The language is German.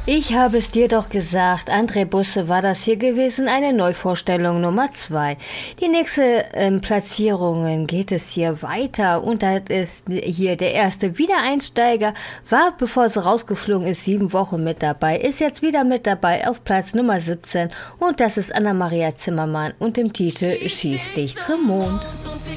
Ich habe es dir doch gesagt, André Busse war das hier gewesen, eine Neuvorstellung Nummer 2. Die nächste Platzierungen geht es hier weiter und da ist hier der erste Wiedereinsteiger, war, bevor sie rausgeflogen ist, 7 Wochen mit dabei, ist jetzt wieder mit dabei auf Platz Nummer 17 und das ist Anna-Maria Zimmermann und im Titel Schieß dich zum Mond.